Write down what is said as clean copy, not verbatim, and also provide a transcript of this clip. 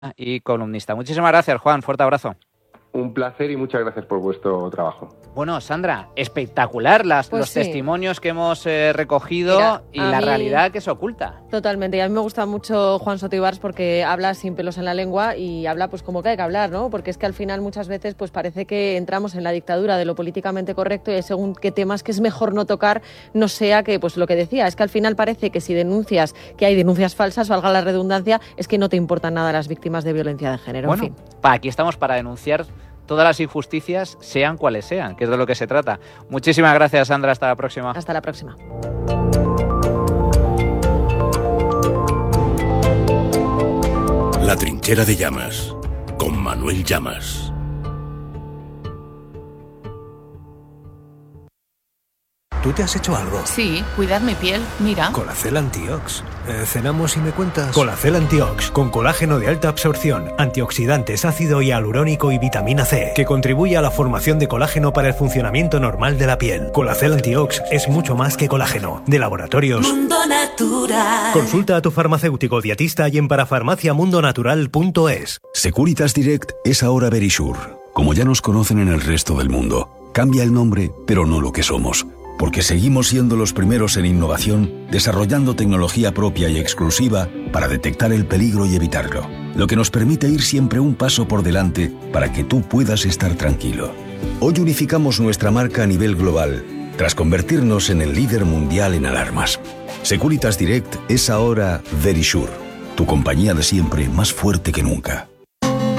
y columnista. Muchísimas gracias, Juan. Fuerte abrazo. Un placer y muchas gracias por vuestro trabajo. Bueno, Sandra, espectacular los testimonios que hemos recogido. Mira, y la realidad que se oculta. Totalmente. Y a mí me gusta mucho Juan Soto Ibars porque habla sin pelos en la lengua y habla pues como que hay que hablar, ¿no? Porque es que al final muchas veces pues parece que entramos en la dictadura de lo políticamente correcto y según qué temas que es mejor no tocar, no sea que, pues lo que decía, es que al final parece que si denuncias que hay denuncias falsas, valga la redundancia, es que no te importan nada las víctimas de violencia de género. Bueno, en fin. Aquí estamos para denunciar todas las injusticias, sean cuales sean, que es de lo que se trata. Muchísimas gracias, Sandra. Hasta la próxima. Hasta la próxima. La trinchera de Llamas, con Manuel Llamas. ¿Tú te has hecho algo? Sí, cuidar mi piel, mira. Colacel Antiox. Cenamos y me cuentas. Colacel Antiox, con colágeno de alta absorción, antioxidantes, ácido hialurónico y vitamina C, que contribuye a la formación de colágeno para el funcionamiento normal de la piel. Colacel Antiox es mucho más que colágeno. De Laboratorios Mundo Natural. Consulta a tu farmacéutico dietista y en parafarmaciamundonatural.es. Securitas Direct es ahora Verisure. Como ya nos conocen en el resto del mundo, cambia el nombre, pero no lo que somos. Porque seguimos siendo los primeros en innovación, desarrollando tecnología propia y exclusiva para detectar el peligro y evitarlo, lo que nos permite ir siempre un paso por delante para que tú puedas estar tranquilo. Hoy unificamos nuestra marca a nivel global, tras convertirnos en el líder mundial en alarmas. Securitas Direct es ahora Verisure, tu compañía de siempre más fuerte que nunca.